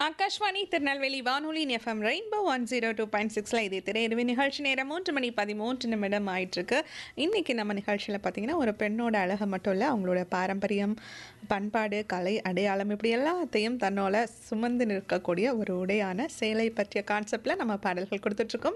ஆகாஷ்வாணி திருநெல்வேலி வானொலி FM rainbow 102.6 இது திரையரவு நிகழ்ச்சி நேரம் 3:13 ஆயிட்டிருக்கு. இன்றைக்கி நம்ம நிகழ்ச்சியில் பார்த்திங்கன்னா ஒரு பெண்ணோட அழகை மட்டும் இல்லை, அவங்களோட பாரம்பரியம், பண்பாடு, கலை, அடையாளம் இப்படி எல்லாத்தையும் தன்னோட சுமந்து நிற்கக்கூடிய ஒரு உடையான சேலை பற்றிய கான்செப்டில் நம்ம பாடல்கள் கொடுத்துட்ருக்கோம்.